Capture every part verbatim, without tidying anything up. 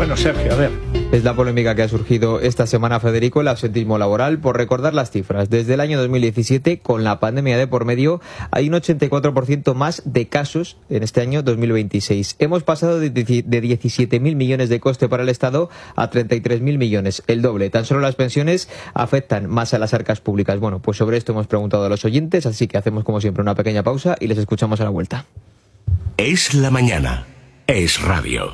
Bueno, Sergio, a ver. Es la polémica que ha surgido esta semana, Federico, el absentismo laboral. Por recordar las cifras, desde el año dos mil diecisiete, con la pandemia de por medio, hay un ochenta y cuatro por ciento más de casos en este año dos mil veintiséis. Hemos pasado de diecisiete mil millones de coste para el Estado a treinta y tres mil millones, el doble. Tan solo las pensiones afectan más a las arcas públicas. Bueno, pues sobre esto hemos preguntado a los oyentes, así que hacemos como siempre una pequeña pausa y les escuchamos a la vuelta. Es la mañana. Es radio.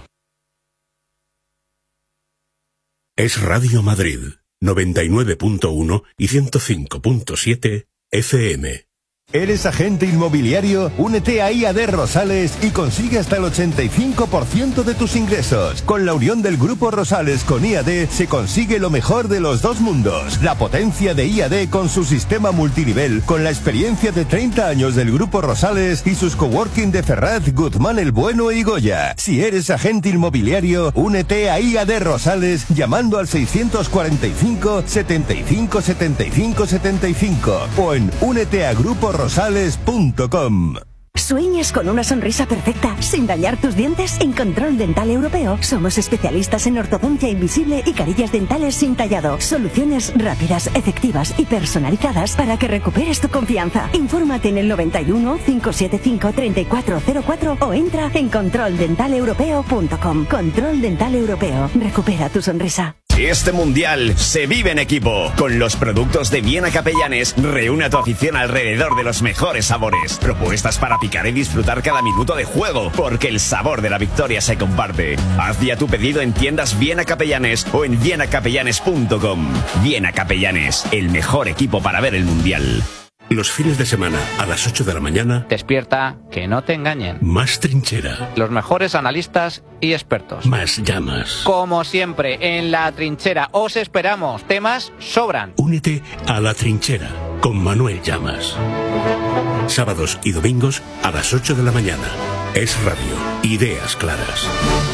Es Radio Madrid, noventa y nueve punto uno y ciento cinco punto siete F M. ¿Eres agente inmobiliario? Únete a I A D Rosales y consigue hasta el ochenta y cinco por ciento de tus ingresos. Con la unión del Grupo Rosales con I A D se consigue lo mejor de los dos mundos. La potencia de I A D con su sistema multinivel, con la experiencia de treinta años del Grupo Rosales y sus coworking de Ferraz, Guzmán el Bueno y Goya. Si eres agente inmobiliario, únete a I A D Rosales llamando al seiscientos cuarenta y cinco, setenta y cinco, setenta y cinco, setenta y cinco o en únete a Grupo Rosales punto com. ¿Sueñas con una sonrisa perfecta sin dañar tus dientes? En Control Dental Europeo somos especialistas en ortodoncia invisible y carillas dentales sin tallado. Soluciones rápidas, efectivas y personalizadas para que recuperes tu confianza. Infórmate en el noventa y uno, cinco siete cinco, treinta y cuatro cero cuatro o entra en control dental europeo punto com. Control Dental Europeo. Recupera tu sonrisa. Este mundial se vive en equipo. Con los productos de Viena Capellanes, reúne a tu afición alrededor de los mejores sabores. Propuestas para picar y disfrutar cada minuto de juego, porque el sabor de la victoria se comparte. Haz ya tu pedido en tiendas Viena Capellanes o en viena capellanes punto com. Viena Capellanes, el mejor equipo para ver el mundial. Los fines de semana, a las ocho de la mañana... Despierta, que no te engañen. Más trinchera. Los mejores analistas y expertos. Más llamas. Como siempre, en La Trinchera os esperamos. Temas sobran. Únete a La Trinchera con Manuel Llamas. Sábados y domingos a las ocho de la mañana. Es radio. Ideas claras.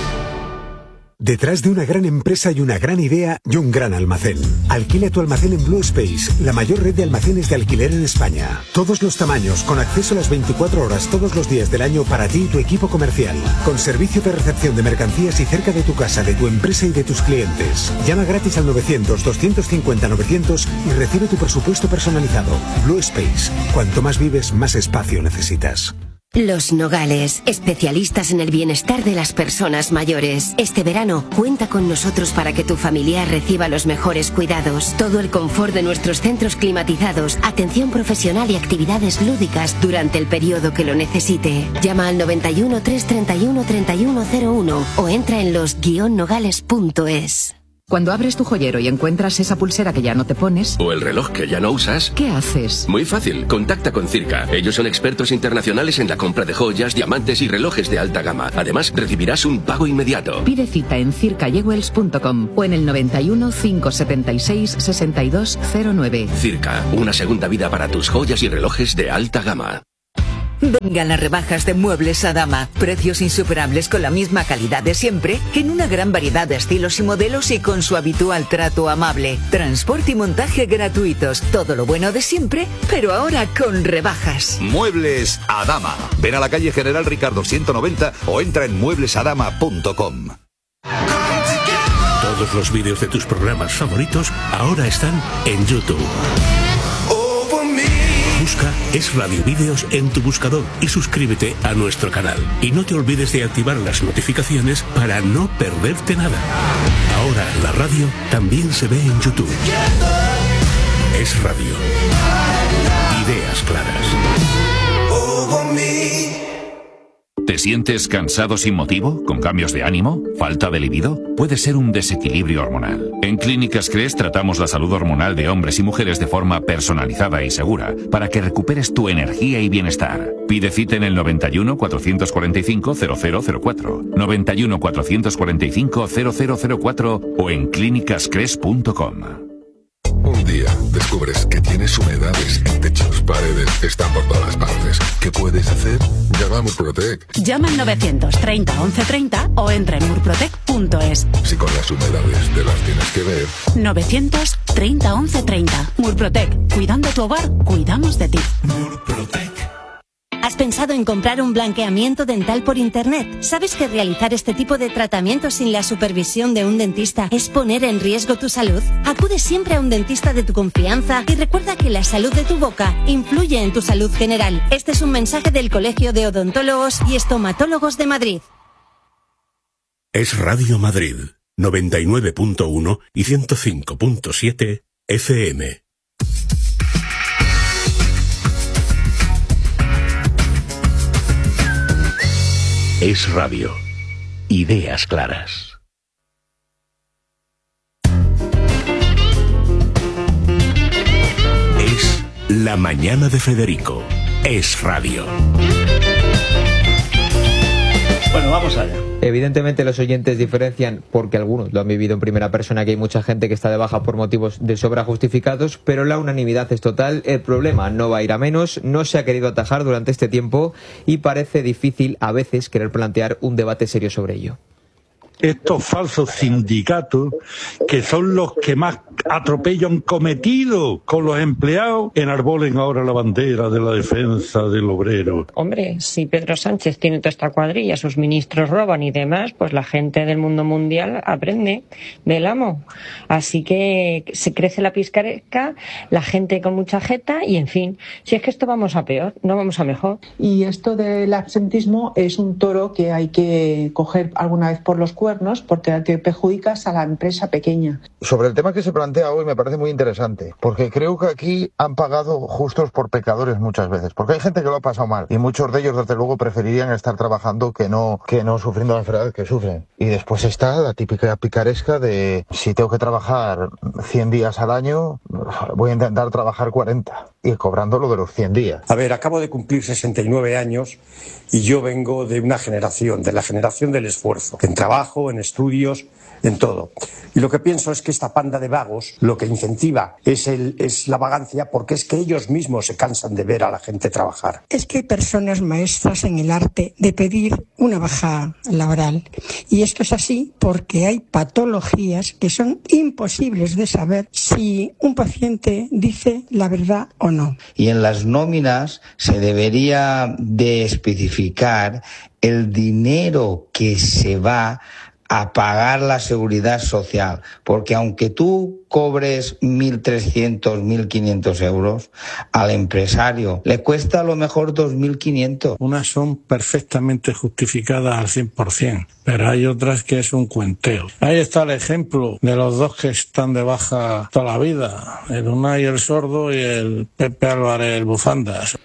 Detrás de una gran empresa hay una gran idea y un gran almacén. Alquila tu almacén en Blue Space, la mayor red de almacenes de alquiler en España. Todos los tamaños, con acceso a las veinticuatro horas todos los días del año para ti y tu equipo comercial. Con servicio de recepción de mercancías y cerca de tu casa, de tu empresa y de tus clientes. Llama gratis al novecientos, doscientos cincuenta, novecientos y recibe tu presupuesto personalizado. Blue Space. Cuanto más vives, más espacio necesitas. Los Nogales, especialistas en el bienestar de las personas mayores. Este verano, cuenta con nosotros para que tu familiar reciba los mejores cuidados. Todo el confort de nuestros centros climatizados, atención profesional y actividades lúdicas durante el periodo que lo necesite. Llama al noventa y uno, trescientos treinta y uno, treinta y uno cero uno o entra en los guion nogales punto es. Cuando abres tu joyero y encuentras esa pulsera que ya no te pones... O el reloj que ya no usas... ¿Qué haces? Muy fácil, contacta con Circa. Ellos son expertos internacionales en la compra de joyas, diamantes y relojes de alta gama. Además, recibirás un pago inmediato. Pide cita en circa jewels punto com o en el noventa y uno, cinco setenta y seis, sesenta y dos cero nueve. Circa, una segunda vida para tus joyas y relojes de alta gama. Vengan las rebajas de Muebles Adama. Precios insuperables con la misma calidad de siempre, en una gran variedad de estilos y modelos y con su habitual trato amable. Transporte y montaje gratuitos. Todo lo bueno de siempre, pero ahora con rebajas. Muebles Adama. Ven a la calle General Ricardo ciento noventa o entra en muebles adama punto com. Todos los vídeos de tus programas favoritos ahora están en YouTube. Busca Es Radio Vídeos en tu buscador y suscríbete a nuestro canal. Y no te olvides de activar las notificaciones para no perderte nada. Ahora la radio también se ve en YouTube. Es Radio. Ideas claras. ¿Te sientes cansado sin motivo? ¿Con cambios de ánimo? ¿Falta de libido? Puede ser un desequilibrio hormonal. En Clínicas Cres tratamos la salud hormonal de hombres y mujeres de forma personalizada y segura para que recuperes tu energía y bienestar. Pide cita en el noventa y uno, cuatrocientos cuarenta y cinco, cero cero cero cuatro, noventa y uno, cuatrocientos cuarenta y cinco, cero cero cero cuatro o en clínicas cres punto com. Un día descubres que tienes humedades en techos, paredes, están por todas partes. ¿Qué puedes hacer? Llama a Murprotec. Llama al novecientos treinta, once treinta o entra en murprotec punto es. Si con las humedades te las tienes que ver. novecientos treinta, once treinta. Murprotec. Cuidando tu hogar, cuidamos de ti. Murprotec. ¿Has pensado en comprar un blanqueamiento dental por internet? ¿Sabes que realizar este tipo de tratamiento sin la supervisión de un dentista es poner en riesgo tu salud? Acude siempre a un dentista de tu confianza y recuerda que la salud de tu boca influye en tu salud general. Este es un mensaje del Colegio de Odontólogos y Estomatólogos de Madrid. Es Radio Madrid, noventa y nueve punto uno y ciento cinco punto siete F M. Es Radio. Ideas claras. Es La Mañana de Federico. Es Radio. Bueno, vamos allá. Evidentemente los oyentes diferencian, porque algunos lo han vivido en primera persona, que hay mucha gente que está de baja por motivos de sobra justificados, pero la unanimidad es total. El problema no va a ir a menos, no se ha querido atajar durante este tiempo y parece difícil a veces querer plantear un debate serio sobre ello. Estos falsos sindicatos, que son los que más atropello han cometido con los empleados, enarbolen ahora la bandera de la defensa del obrero. Hombre, si Pedro Sánchez tiene toda esta cuadrilla, sus ministros roban y demás, pues la gente del mundo mundial aprende del amo. Así que se crece la piscaresca, la gente con mucha jeta y, en fin, si es que esto vamos a peor, no vamos a mejor. Y esto del absentismo es un toro que hay que coger alguna vez por los cuernos, porque te perjudicas a la empresa pequeña. Sobre el tema que se plantea hoy me parece muy interesante, porque creo que aquí han pagado justos por pecadores muchas veces, porque hay gente que lo ha pasado mal y muchos de ellos desde luego preferirían estar trabajando que no que no sufriendo la enfermedad que sufren. Y después está la típica picaresca de si tengo que trabajar cien días al año, voy a intentar trabajar cuarenta y cobrando lo de los cien días. A ver, acabo de cumplir sesenta y nueve años y yo vengo de una generación, de la generación del esfuerzo, en trabajo, en estudios, en todo. Y lo que pienso es que esta panda de vagos lo que incentiva es, el, es la vagancia, porque es que ellos mismos se cansan de ver a la gente trabajar. Es que hay personas maestras en el arte de pedir una baja laboral. Y esto es así porque hay patologías que son imposibles de saber si un paciente dice la verdad o no. Y en las nóminas se debería de especificar el dinero que se va a pagar la seguridad social, porque aunque tú cobres mil trescientos, mil quinientos euros, al empresario le cuesta a lo mejor dos mil quinientos. Unas son perfectamente justificadas al cien por ciento, pero hay otras que es un cuenteo. Ahí está el ejemplo de los dos que están de baja toda la vida, el Unai el sordo y el Pepe Álvarez el bufandas.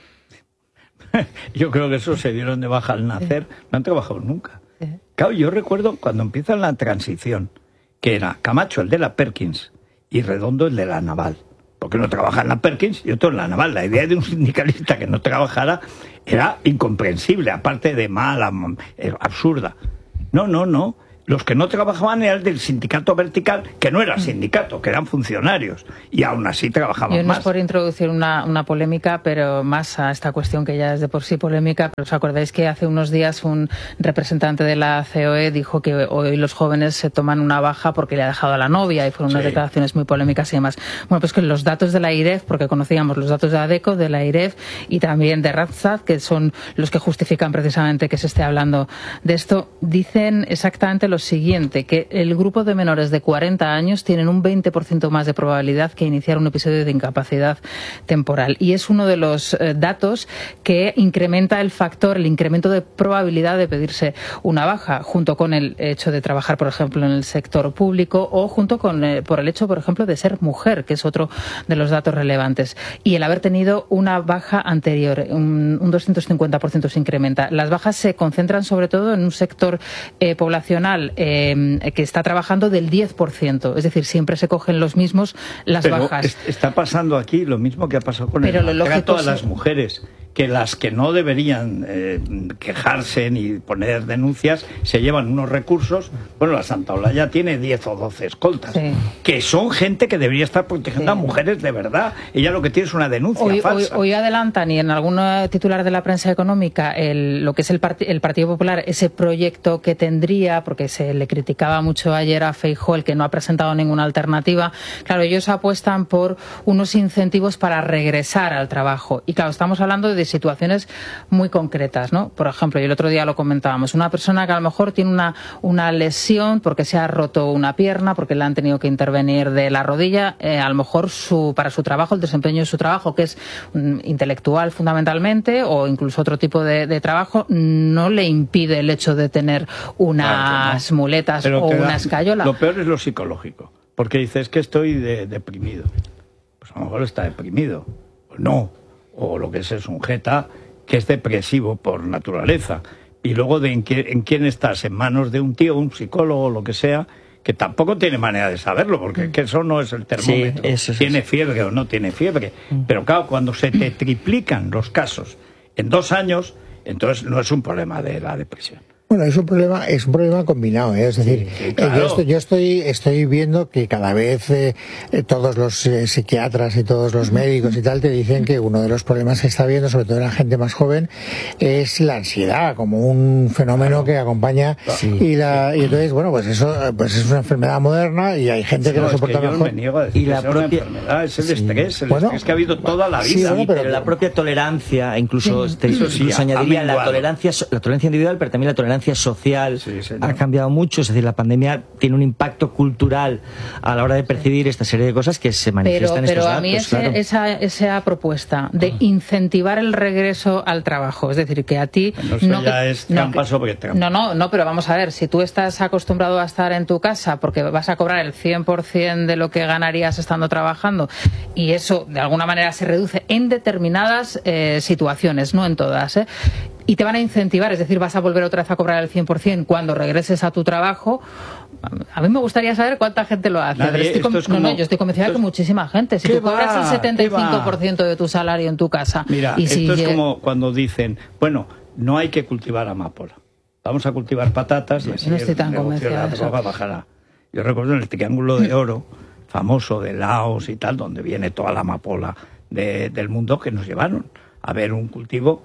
Yo creo que esos se dieron de baja al nacer, no han trabajado nunca. Claro, yo recuerdo cuando empieza la transición, que era Camacho el de la Perkins y Redondo el de la Naval. Porque uno trabaja en la Perkins y otro en la Naval. La idea de un sindicalista que no trabajara era incomprensible, aparte de mala, absurda. No, no, no. Los que no trabajaban eran del sindicato vertical, que no era sindicato, que eran funcionarios, y aún así trabajaban Yo no más. es por introducir una, una polémica, pero más a esta cuestión que ya es de por sí polémica, pero os acordáis que hace unos días un representante de la C O E dijo que hoy los jóvenes se toman una baja porque le ha dejado a la novia, y fueron unas sí. declaraciones muy polémicas y demás. Bueno, pues que los datos de la I R E F, porque conocíamos los datos de ADECO, de la I R E F y también de Randstad, que son los que justifican precisamente que se esté hablando de esto, dicen exactamente lo siguiente, que el grupo de menores de cuarenta años tienen un veinte por ciento más de probabilidad que iniciar un episodio de incapacidad temporal. Y es uno de los eh, datos que incrementa el factor, el incremento de probabilidad de pedirse una baja, junto con el hecho de trabajar, por ejemplo, en el sector público, o junto con eh, por el hecho, por ejemplo, de ser mujer, que es otro de los datos relevantes. Y el haber tenido una baja anterior, un, un doscientos cincuenta por ciento se incrementa. Las bajas se concentran sobre todo en un sector eh, poblacional eh, que está trabajando del diez por ciento. Es decir, siempre se cogen los mismos las Pero bajas. Es, está pasando aquí lo mismo que ha pasado con Pero el lo maltrato lógico a las es... mujeres, que las que no deberían eh, quejarse ni poner denuncias se llevan unos recursos. Bueno, la Santa Olaya tiene diez o doce escoltas, sí. que son gente que debería estar protegiendo sí. a mujeres de verdad. Ella lo que tiene es una denuncia hoy, falsa. Hoy, hoy adelantan, y en algún titular de la prensa económica, el, lo que es el, part el Partido Popular, ese proyecto que tendría, porque se le criticaba mucho ayer a Feijóo, el que no ha presentado ninguna alternativa. Claro, ellos apuestan por unos incentivos para regresar al trabajo. Y claro, estamos hablando de situaciones muy concretas, ¿no? Por ejemplo, y el otro día lo comentábamos, una persona que a lo mejor tiene una, una lesión porque se ha roto una pierna, porque le han tenido que intervenir de la rodilla, eh, a lo mejor su, para su trabajo, el desempeño de su trabajo, que es um, intelectual fundamentalmente, o incluso otro tipo de, de trabajo, no le impide el hecho de tener unas claro, no. muletas Pero o una escayola. Lo peor es lo psicológico, porque dices que estoy de, deprimido. Pues a lo mejor está deprimido, o no, o lo que es es un jeta que es depresivo por naturaleza. Y luego de en, qué, en quién estás, en manos de un tío, un psicólogo, lo que sea, que tampoco tiene manera de saberlo, porque que eso no es el termómetro. Sí, eso, tiene eso. fiebre o no tiene fiebre. Mm. Pero claro, cuando se te triplican los casos en dos años, entonces no es un problema de la depresión. Bueno, es un problema, es un problema combinado, ¿eh? Es decir, sí, sí, claro. yo, estoy, yo estoy, estoy viendo que cada vez eh, todos los eh, psiquiatras y todos los médicos y tal te dicen que uno de los problemas que está viendo, sobre todo en la gente más joven, es la ansiedad como un fenómeno claro. que acompaña sí, y la sí. y entonces bueno pues eso pues es una enfermedad moderna y hay gente que no, no soporta es que yo mejor. Me niego a decir y la que propia una enfermedad es el sí. estrés, el bueno, estrés que ha habido toda la vida. Sí, bueno, pero, pero la propia tolerancia, incluso sí. te, incluso sí, añadiría la tolerancia, la tolerancia individual, pero también la tolerancia social. Sí, ha cambiado mucho, es decir, la pandemia tiene un impacto cultural a la hora de percibir esta serie de cosas que se manifiestan pero, estos pero datos. Pero a mí ese, claro. esa, esa propuesta de incentivar el regreso al trabajo, es decir, que a ti... Bueno, eso no ya que, es trampa no, sobre trampa. No, no, no, pero vamos a ver, si tú estás acostumbrado a estar en tu casa porque vas a cobrar el cien por ciento de lo que ganarías estando trabajando y eso de alguna manera se reduce en determinadas eh, situaciones, no en todas, ¿eh? Y te van a incentivar, es decir, vas a volver otra vez a cobrar el cien por ciento cuando regreses a tu trabajo. A mí me gustaría saber cuánta gente lo hace. Nadie, estoy com- como, no, no, yo estoy convencida de que muchísima gente. Si tú va, cobras el setenta y cinco por ciento de tu salario en tu casa... Mira, y esto si es lleg- como cuando dicen, bueno, no hay que cultivar amapola. Vamos a cultivar patatas y así no estoy tan el negocio de la droga bajará. Yo recuerdo en el Triángulo de Oro, famoso de Laos y tal, donde viene toda la amapola de, del mundo, que nos llevaron a ver un cultivo,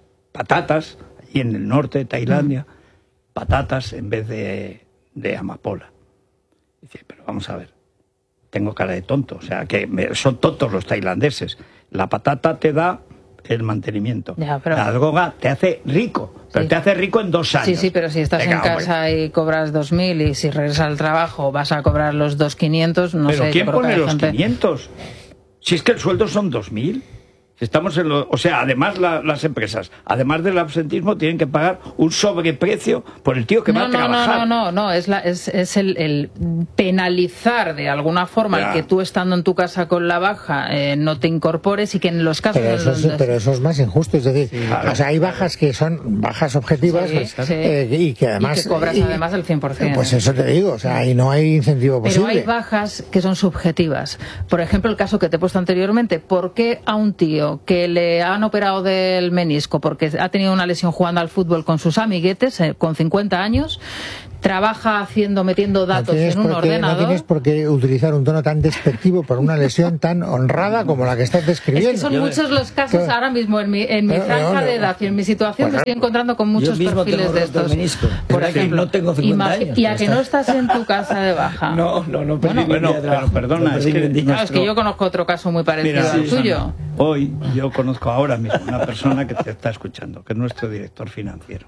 patatas, y en el norte de Tailandia, mm. patatas en vez de, de amapola. Dice, pero vamos a ver, tengo cara de tonto, o sea, que me, son tontos los tailandeses. La patata te da el mantenimiento. Ya, pero... La droga te hace rico, pero sí. te hace rico en dos años. Sí, sí, pero si estás Venga, en casa hombre. y cobras dos mil y si regresas al trabajo vas a cobrar los dos quinientos, no ¿Pero sé. quién pone los gente... quinientos? Si es que el sueldo son dos mil. Estamos en lo, o sea, además la, las empresas, además del absentismo, tienen que pagar un sobreprecio por el tío que no, va a no, trabajar. No, no, no, no, es, la, es, es el, el penalizar de alguna forma ya. el que tú estando en tu casa con la baja eh, no te incorpores y que en los casos... Pero eso, es, pero eso es más injusto, es decir, sí, claro, o sea, hay bajas que son bajas objetivas sí, sí. Eh, y que además... Y que cobras y, además el cien por ciento. Pues eso te digo, o sea, ahí no hay incentivo posible. Pero hay bajas que son subjetivas. Por ejemplo, el caso que te he puesto anteriormente, ¿por qué a un tío que le han operado del menisco porque ha tenido una lesión jugando al fútbol con sus amiguetes eh, con cincuenta años, trabaja haciendo, metiendo datos no en un qué, ordenador? No tienes por qué utilizar un tono tan despectivo por una lesión tan honrada como la que estás describiendo. Es que son yo muchos los casos que... ahora mismo en mi, en mi pero, franja no, no, de edad y en mi situación pues, me estoy encontrando con muchos perfiles de estos. Menisco, por ejemplo, no tengo cincuenta años. Y a que no estás en tu casa de baja. No, no, no, bueno, bueno, pero perdona, no es, que, claro, nuestro... es que yo conozco otro caso muy parecido Mira, al sí, tuyo. No. Hoy yo conozco ahora mismo una persona que te está escuchando, que es nuestro director financiero.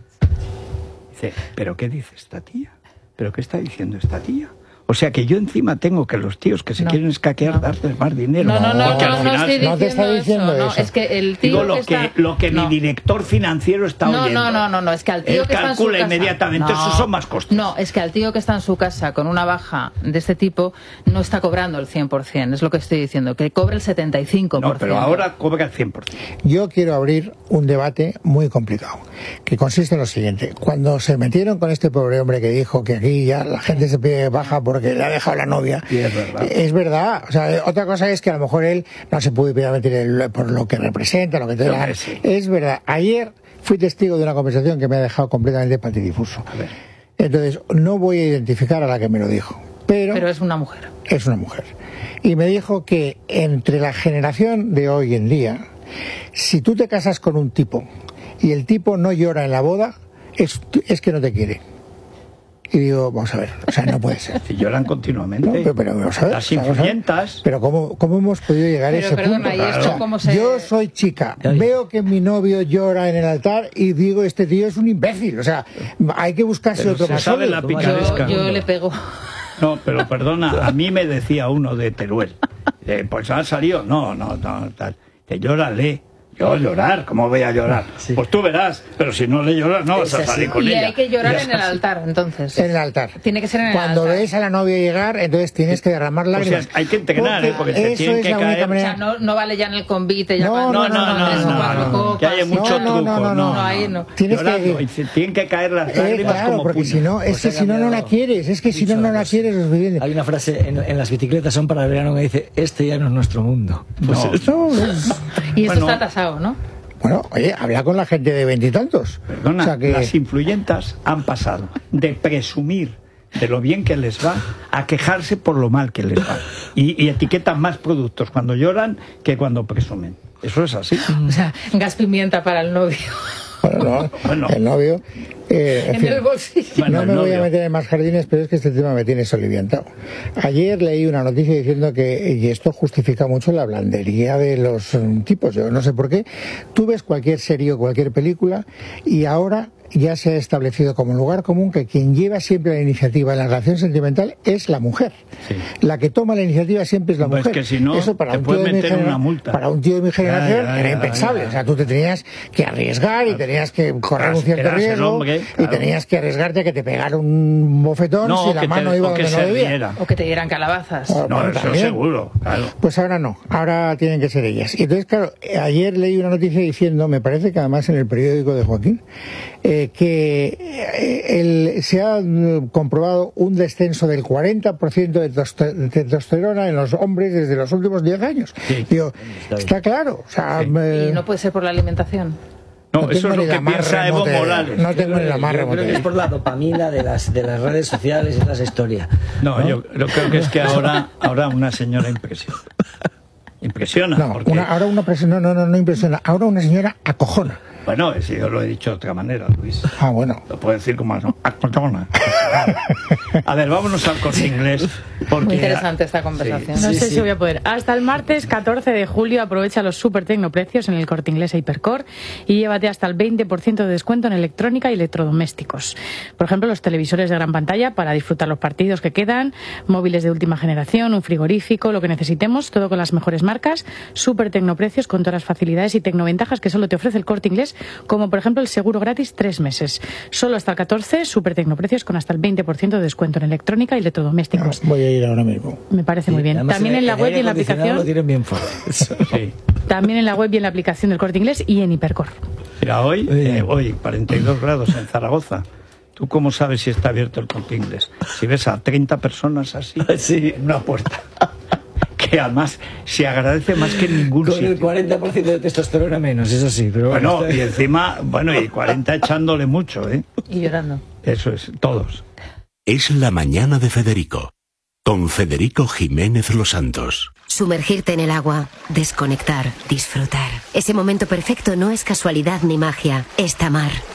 Dice, ¿pero qué dice esta tía? ¿Pero qué está diciendo esta tía? O sea que yo encima tengo que los tíos que se no, quieren escaquear no. darles más dinero. No, no, no, porque no, al final, no, estoy no te está diciendo eso. eso. No, es que el tío Digo lo que, está... lo que no. mi director financiero está no, oyendo. No, no, no, no, es que al tío Él que está en su casa... calcula inmediatamente, no, esos son más costes. No, es que al tío que está en su casa con una baja de este tipo no está cobrando el cien por ciento, es lo que estoy diciendo, que cobre el setenta y cinco por ciento. No, pero ahora cobra el cien por ciento. Yo quiero abrir un debate muy complicado, que consiste en lo siguiente. Cuando se metieron con este pobre hombre que dijo que aquí ya la gente se pide baja porque le ha dejado la novia, sí, es verdad. Es verdad, o sea, otra cosa es que a lo mejor él no se pudo permitir el, por lo que representa, lo que te da. Sí. Es verdad. Ayer fui testigo de una conversación que me ha dejado completamente patidifuso. A ver. Entonces, no voy a identificar a la que me lo dijo, pero... Pero es una mujer. Es una mujer. Y me dijo que entre la generación de hoy en día, si tú te casas con un tipo y el tipo no llora en la boda, es, es que no te quiere. Y digo, vamos a ver, o sea, no puede ser. Si lloran continuamente. No, pero, pero vamos a ver, las influyentas. Pero ¿cómo, cómo hemos podido llegar pero, a ese perdona, punto? ¿y esto O sea, cómo se... Yo soy chica, veo que mi novio llora en el altar y digo, este tío es un imbécil. O sea, hay que buscarse pero otro se sabe la picaresca. Yo, yo le pego. No, pero perdona, a mí me decía uno de Teruel, eh, pues ha salido, no, no, no, tal, que llórale. Yo llorar, ¿cómo voy a llorar? Sí. Pues tú verás, pero si no le lloras no vas a salir con y ella. Y hay que llorar en el altar, entonces. En el altar. Tiene que ser en el Cuando altar. ves a la novia llegar, entonces tienes que derramar lágrimas. O sea, hay que entrenar, ¿eh? Porque te tienen que caer. O sea, no, no vale ya en el convite, ya no, no, no, no, no, tres o cuatro copas. Que haya mucho no, truco. No, no, no, no, no, ahí no. Tienes Llorando, que... y se tienen que caer las lágrimas eh, claro, como porque puños. si no, es que si no, no la quieres. Es que si no, no la quieres, los vivientes. Hay una frase en, en las bicicletas son para el verano que dice, este ya no es nuestro mundo. Pues no. Eso, y esto está tasado, ¿no? Bueno, oye, habla con la gente de veintitantos. Perdona, o sea que... las influyentas han pasado de presumir de lo bien que les va a quejarse por lo mal que les va. Y, y etiquetan más productos cuando lloran que cuando presumen. Eso es así. O sea, gas pimienta para el novio. Bueno, no, bueno. el novio... Eh, en en fin, el bolsillo. No bueno, me voy novio. a meter en más jardines, pero es que este tema me tiene soliviantado. Ayer leí una noticia diciendo que, y esto justifica mucho la blandería de los um, tipos, yo no sé por qué, tú ves cualquier serie o cualquier película y ahora ya se ha establecido como lugar común que quien lleva siempre la iniciativa en la relación sentimental es la mujer. Sí. La que toma la iniciativa siempre es la pues mujer. Que si no, eso para te un, tío de mi una multa. para un tío de mi generación ya, ya, era ya, impensable. ya, ya. O sea, tú te tenías que arriesgar y tenías que correr un cierto riesgo hombre, claro. y tenías que arriesgarte a que te pegara un bofetón no, si la mano te, iba donde no debía. Riera. O que te dieran calabazas. Bueno, no, eso también. seguro, claro. Pues ahora no, ahora tienen que ser ellas. Y entonces, claro, ayer leí una noticia diciendo, me parece que además en el periódico de Joaquín, eh, que eh, el, se ha mm, comprobado un descenso del cuarenta por ciento de, toste, de testosterona en los hombres desde los últimos diez años. Sí. Digo, está claro. O sea, sí. me... ¿Y no puede ser por la alimentación? No, no eso es lo que piensa Evo Morales. No tengo ni la más remota. Creo que es por la dopamina de las, de las redes sociales y esa historia. No, ¿no? Yo, yo creo que es que ahora, ahora una señora impresiona. Impresiona. No, porque... una, ahora una persona, no, no, no impresiona. Ahora una señora acojona. Bueno, si yo lo he dicho de otra manera, Luis. Ah, bueno. Lo puedo decir como no. Acojona. A ver, vámonos al Corte Inglés. Porque... Muy interesante esta conversación. Sí. No sí, sé sí. si voy a poder. Hasta el martes catorce de julio aprovecha los super tecnoprecios en el Corte Inglés e Hipercor y llévate hasta el veinte por ciento de descuento en electrónica y electrodomésticos. Por ejemplo, los televisores de gran pantalla para disfrutar los partidos que quedan, móviles de última generación, un frigorífico, lo que necesitemos, todo con las mejores marcas, super tecnoprecios con todas las facilidades y tecnoventajas que solo te ofrece el Corte Inglés, como por ejemplo el seguro gratis tres meses. Solo hasta el catorce, super tecnoprecios con hasta el veinte por ciento de descuento en electrónica y electrodomésticos. No, voy a ir ahora mismo. Me parece sí, muy bien. También en la web y en la aplicación. Lo tienen bien fuerte. Sí. También en la web y en la aplicación del Corte Inglés y en Hipercor. Mira, hoy, eh, hoy cuarenta y dos grados en Zaragoza. ¿Tú cómo sabes si está abierto el Corte Inglés? Si ves a treinta personas así sí. en una puerta. Que además se agradece más que en ningún Con sitio. el cuarenta por ciento de testosterona menos, eso sí. Pero bueno, bueno y encima, bueno, y cuarenta echándole mucho, ¿eh? Y llorando. Eso es, todos. Es la mañana de Federico, con Federico Jiménez Los Santos. Sumergirte en el agua, desconectar, disfrutar. Ese momento perfecto no es casualidad ni magia, es Tamar.